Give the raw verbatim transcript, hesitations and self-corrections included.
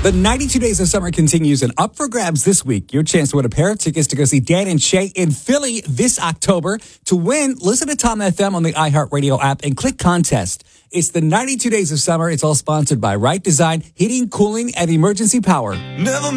The ninety-two Days of Summer continues, and up for grabs this week, your chance to win a pair of tickets to go see Dan and Shay in Philly this October. To win, listen to Tom F M on the iHeartRadio app and click contest. It's the ninety-two Days of Summer. It's all sponsored by Right Design, Heating, Cooling, and Emergency Power. Never